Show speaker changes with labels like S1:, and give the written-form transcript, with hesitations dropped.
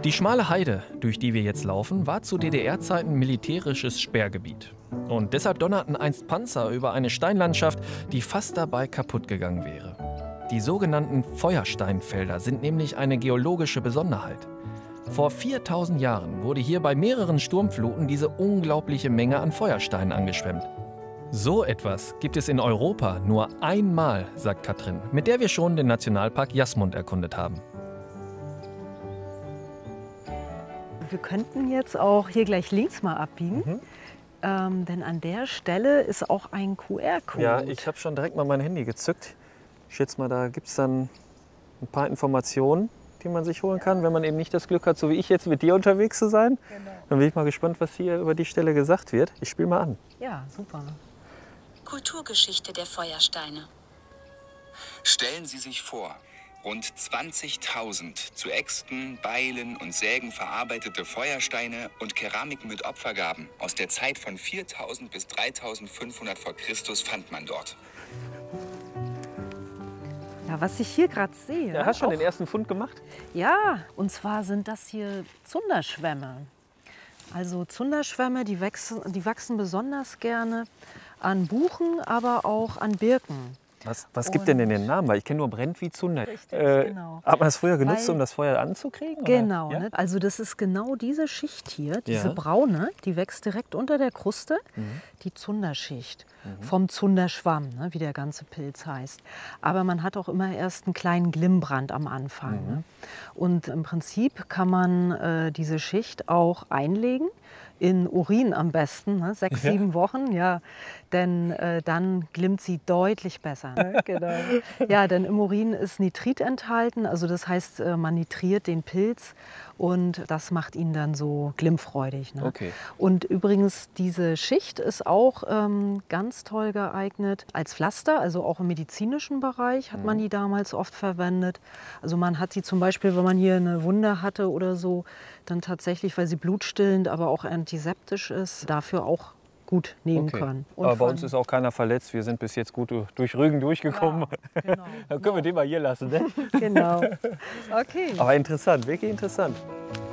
S1: Die schmale Heide, durch die wir jetzt laufen, war zu DDR-Zeiten militärisches Sperrgebiet. Und deshalb donnerten einst Panzer über eine Steinlandschaft, die fast dabei kaputt gegangen wäre. Die sogenannten Feuersteinfelder sind nämlich eine geologische Besonderheit. Vor 4000 Jahren wurde hier bei mehreren Sturmfluten diese unglaubliche Menge an Feuersteinen angeschwemmt. So etwas gibt es in Europa nur einmal, sagt Katrin, mit der wir schon den Nationalpark Jasmund erkundet haben.
S2: Wir könnten jetzt auch hier gleich links mal abbiegen, denn an der Stelle ist auch ein QR-Code.
S1: Ja, ich habe schon direkt mal mein Handy gezückt. Ich schätze mal, da gibt es dann ein paar Informationen, die man sich holen kann, wenn man eben nicht das Glück hat, so wie ich jetzt mit dir unterwegs zu sein.
S2: Genau.
S1: Dann bin ich mal gespannt, was hier über die Stelle gesagt wird. Ich spiele mal an.
S2: Ja, super.
S3: Kulturgeschichte der Feuersteine.
S4: Stellen Sie sich vor, rund 20.000 zu Äxten, Beilen und Sägen verarbeitete Feuersteine und Keramiken mit Opfergaben aus der Zeit von 4.000 bis 3.500 vor Christus fand man dort.
S2: Ja, was ich hier gerade sehe.
S1: Ja, hast du schon den ersten Fund gemacht?
S2: Ja, und zwar sind das hier Zunderschwämme. Also Zunderschwämme, die wachsen besonders gerne an Buchen, aber auch an Birken.
S1: Was gibt denn den Namen? Weil ich kenne nur brennt wie Zunder.
S2: Richtig, genau.
S1: Hat man das früher genutzt, um das Feuer anzukriegen?
S2: Genau,
S1: oder? Ja?
S2: ne? Also das ist genau diese Schicht hier, diese
S1: Ja.
S2: braune, die wächst direkt unter der Kruste, die Zunderschicht vom Zunderschwamm, ne? Wie der ganze Pilz heißt. Aber man hat auch immer erst einen kleinen Glimmbrand am Anfang. Ne? Und im Prinzip kann man diese Schicht auch einlegen. In Urin am besten, ne? 6, 7 Wochen, ja, denn dann glimmt sie deutlich besser. Ne? Genau. Ja, denn im Urin ist Nitrit enthalten, also das heißt, man nitriert den Pilz und das macht ihn dann so glimmfreudig. Ne?
S1: Okay.
S2: Und übrigens, diese Schicht ist auch ganz toll geeignet als Pflaster, also auch im medizinischen Bereich hat man die damals oft verwendet. Also man hat sie zum Beispiel, wenn man hier eine Wunde hatte oder so, dann tatsächlich, weil sie blutstillend, aber auch antiseptisch ist, dafür auch gut nehmen können. Und
S1: Aber bei uns ist auch keiner verletzt. Wir sind bis jetzt gut durch Rügen durchgekommen.
S2: Ja, genau.
S1: Dann können wir den mal hier lassen. Ne?
S2: Genau. Okay.
S1: Aber interessant, wirklich interessant.